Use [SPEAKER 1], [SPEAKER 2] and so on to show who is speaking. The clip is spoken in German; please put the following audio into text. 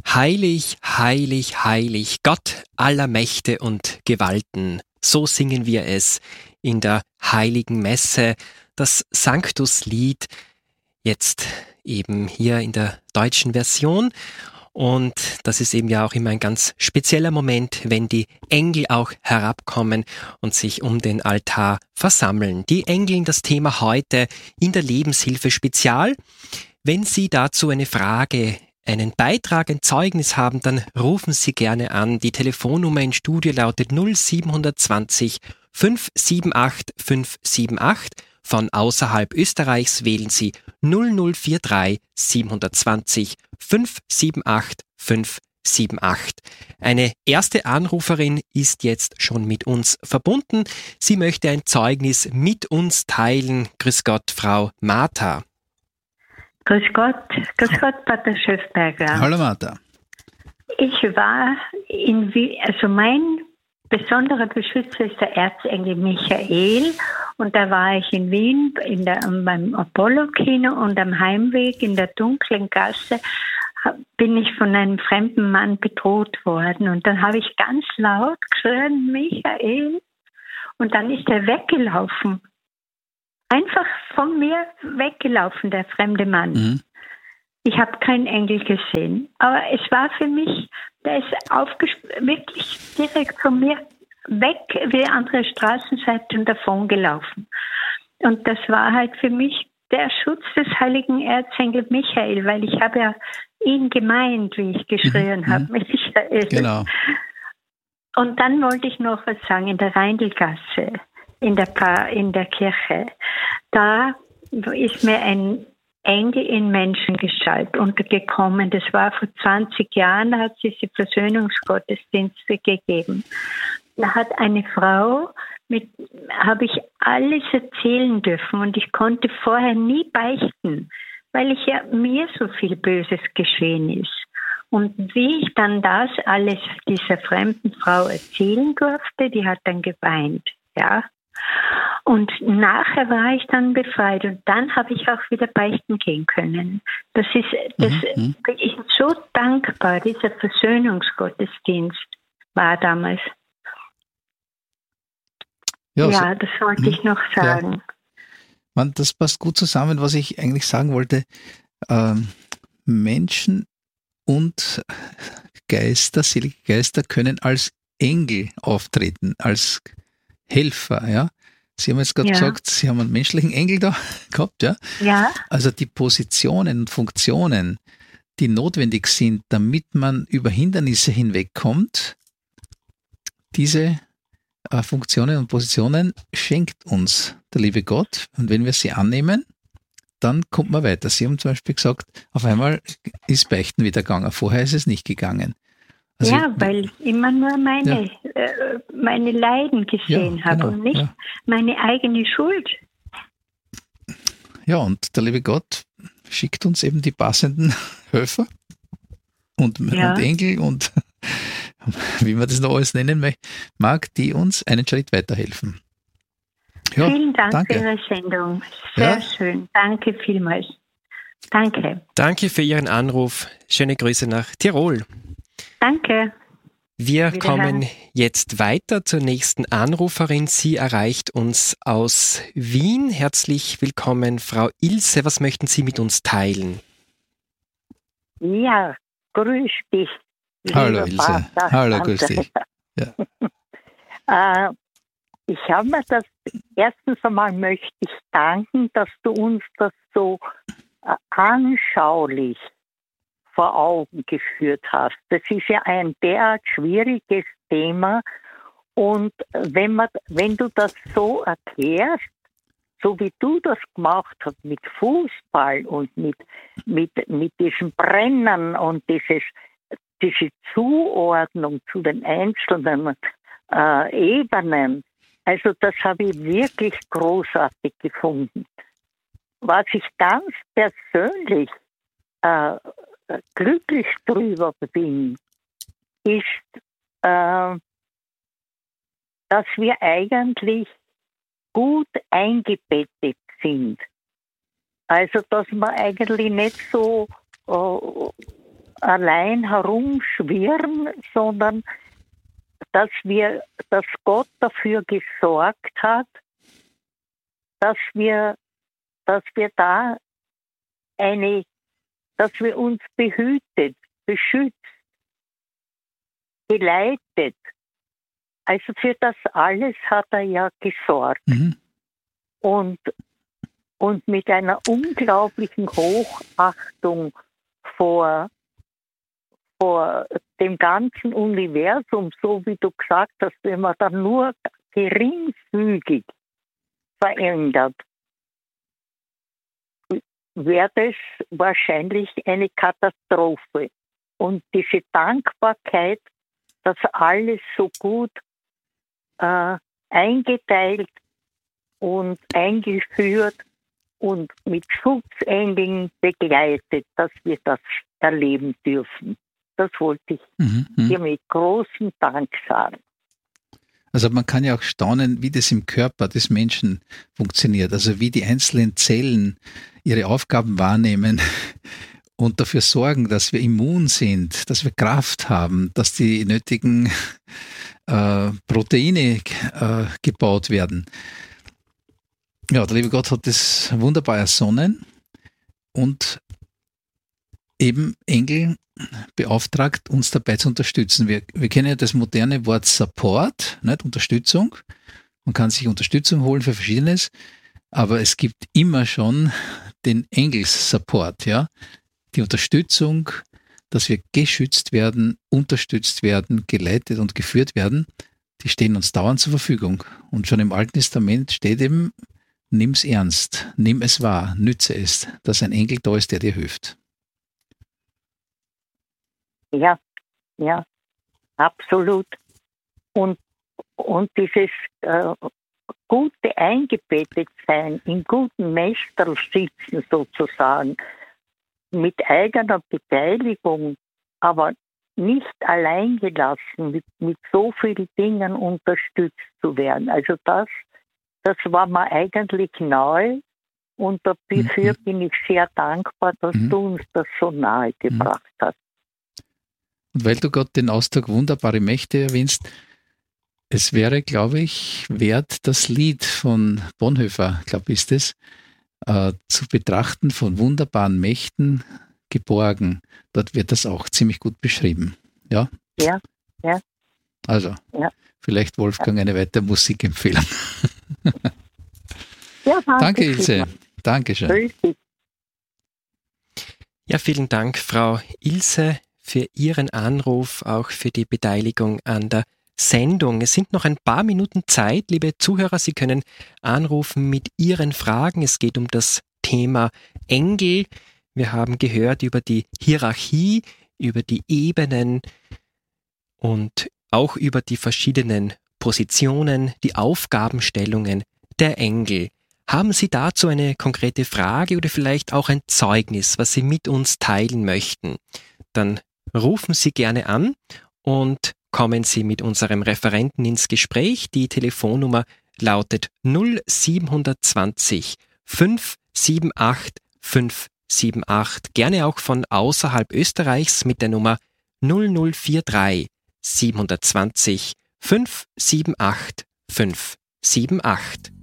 [SPEAKER 1] Heilig, heilig, heilig, Gott aller Mächte und Gewalten. So singen wir es in der Heiligen Messe, das Sanctuslied, jetzt eben hier in der deutschen Version. Und das ist eben ja auch immer ein ganz spezieller Moment, wenn die Engel auch herabkommen und sich um den Altar versammeln. Die Engel, das Thema heute in der Lebenshilfe Spezial. Wenn Sie dazu eine Frage, einen Beitrag, ein Zeugnis haben, dann rufen Sie gerne an. Die Telefonnummer im Studio lautet 0720 578 578. Von außerhalb Österreichs wählen Sie 0043 720 578 578. Eine erste Anruferin ist jetzt schon mit uns verbunden. Sie möchte ein Zeugnis mit uns teilen. Grüß Gott, Frau Martha.
[SPEAKER 2] Grüß Gott, Pater Schöfberger.
[SPEAKER 3] Hallo Martha.
[SPEAKER 2] Ich war in Wien, also mein besonderer Beschützer ist der Erzengel Michael, und da war ich in Wien beim Apollo-Kino, und am Heimweg in der dunklen Gasse bin ich von einem fremden Mann bedroht worden, und dann habe ich ganz laut geschrien, Michael, und dann ist er weggelaufen. Einfach von mir weggelaufen, der fremde Mann. Mhm. Ich habe keinen Engel gesehen. Aber es war für mich, der ist wirklich direkt von mir weg, wie andere Straßenseite, und davon gelaufen. Und das war halt für mich der Schutz des heiligen Erzengel Michael, weil ich habe ja ihn gemeint, wie ich geschrien habe, Michael.
[SPEAKER 3] Genau.
[SPEAKER 2] Und dann wollte ich noch was sagen, in der Reindelgasse. In der Kirche, da ist mir ein Engel in Menschengestalt untergekommen. Das war vor 20 Jahren, da hat es diese Versöhnungsgottesdienste gegeben. Da hat eine Frau, habe ich alles erzählen dürfen, und ich konnte vorher nie beichten, weil mir so viel Böses geschehen ist. Und wie ich dann das alles dieser fremden Frau erzählen durfte, die hat dann geweint, ja. Und nachher war ich dann befreit, und dann habe ich auch wieder beichten gehen können. Ich bin so dankbar, dieser Versöhnungsgottesdienst war damals. Ja, das wollte ich noch sagen.
[SPEAKER 3] Ja. Das passt gut zusammen, was ich eigentlich sagen wollte. Menschen und Geister, selige Geister können als Engel auftreten, als Helfer, ja. Sie haben jetzt gerade gesagt, Sie haben einen menschlichen Engel da gehabt, ja?
[SPEAKER 2] Ja.
[SPEAKER 3] Also die Positionen und Funktionen, die notwendig sind, damit man über Hindernisse hinwegkommt, diese Funktionen und Positionen schenkt uns der liebe Gott. Und wenn wir sie annehmen, dann kommt man weiter. Sie haben zum Beispiel gesagt, auf einmal ist Beichten wieder gegangen. Vorher ist es nicht gegangen. Also,
[SPEAKER 2] weil ich immer nur meine Leiden gesehen habe, und nicht meine eigene Schuld.
[SPEAKER 3] Ja, und der liebe Gott schickt uns eben die passenden Helfer und Engel und wie man das noch alles nennen mag, die uns einen Schritt weiterhelfen. Ja,
[SPEAKER 2] vielen Dank
[SPEAKER 3] danke.
[SPEAKER 2] für Ihre Sendung. Sehr schön. Danke vielmals. Danke.
[SPEAKER 1] Danke für Ihren Anruf. Schöne Grüße nach Tirol.
[SPEAKER 2] Danke.
[SPEAKER 1] Wir kommen jetzt weiter zur nächsten Anruferin. Sie erreicht uns aus Wien. Herzlich willkommen, Frau Ilse. Was möchten Sie mit uns teilen?
[SPEAKER 4] Ja, grüß dich.
[SPEAKER 3] Hallo Ilse.
[SPEAKER 4] Vater.
[SPEAKER 3] Hallo, grüß dich.
[SPEAKER 4] Ja. Ich habe mir das, erstens einmal möchte ich danken, dass du uns das so anschaulich vor Augen geführt hast. Das ist ja ein derart schwieriges Thema, und wenn du das so erklärst, so wie du das gemacht hast mit Fußball und mit diesem Brennen und diese Zuordnung zu den einzelnen Ebenen, also das habe ich wirklich großartig gefunden. Was ich ganz persönlich glücklich drüber bin, ist, dass wir eigentlich gut eingebettet sind. Also, dass wir eigentlich nicht so allein herumschwirren, sondern dass Gott dafür gesorgt hat, dass wir uns behütet, beschützt, geleitet. Also für das alles hat er ja gesorgt.
[SPEAKER 3] Mhm.
[SPEAKER 4] Und mit einer unglaublichen Hochachtung vor dem ganzen Universum, so wie du gesagt hast, wenn man dann nur geringfügig verändert, wäre das wahrscheinlich eine Katastrophe. Und diese Dankbarkeit, dass alles so gut eingeteilt und eingeführt und mit Schutzengeln begleitet, dass wir das erleben dürfen. Das wollte ich dir mit großem Dank sagen.
[SPEAKER 3] Also man kann ja auch staunen, wie das im Körper des Menschen funktioniert. Also wie die einzelnen Zellen ihre Aufgaben wahrnehmen und dafür sorgen, dass wir immun sind, dass wir Kraft haben, dass die nötigen Proteine gebaut werden. Ja, der liebe Gott hat das wunderbar ersonnen und eben Engel beauftragt, uns dabei zu unterstützen. Wir kennen ja das moderne Wort Support, nicht? Unterstützung. Man kann sich Unterstützung holen für Verschiedenes, aber es gibt immer schon den Engels-Support, ja? Die Unterstützung, dass wir geschützt werden, unterstützt werden, geleitet und geführt werden, die stehen uns dauernd zur Verfügung. Und schon im Alten Testament steht eben, nimm's ernst, nimm es wahr, nütze es, dass ein Engel da ist, der dir hilft.
[SPEAKER 4] Ja, absolut. Und dieses gute Eingebettetsein, im guten Mästerl sitzen sozusagen, mit eigener Beteiligung, aber nicht allein gelassen, mit so vielen Dingen unterstützt zu werden. Also das war mir eigentlich neu und dafür bin ich sehr dankbar, dass du uns das so nahe gebracht hast.
[SPEAKER 3] Und weil du gerade den Ausdruck wunderbare Mächte erwähnst, es wäre, glaube ich, wert, das Lied von Bonhoeffer, glaube ich, ist es, zu betrachten, von wunderbaren Mächten geborgen. Dort wird das auch ziemlich gut beschrieben. Ja?
[SPEAKER 4] Ja.
[SPEAKER 3] Also, vielleicht Wolfgang eine weitere Musikempfehlung.
[SPEAKER 4] Ja,
[SPEAKER 3] danke, Ilse. Dankeschön.
[SPEAKER 1] Ja, vielen Dank, Frau Ilse, für Ihren Anruf, auch für die Beteiligung an der Sendung. Es sind noch ein paar Minuten Zeit, liebe Zuhörer. Sie können anrufen mit Ihren Fragen. Es geht um das Thema Engel. Wir haben gehört über die Hierarchie, über die Ebenen und auch über die verschiedenen Positionen, die Aufgabenstellungen der Engel. Haben Sie dazu eine konkrete Frage oder vielleicht auch ein Zeugnis, was Sie mit uns teilen möchten? Dann rufen Sie gerne an und kommen Sie mit unserem Referenten ins Gespräch. Die Telefonnummer lautet 0720 578 578. Gerne auch von außerhalb Österreichs mit der Nummer 0043 720 578 578.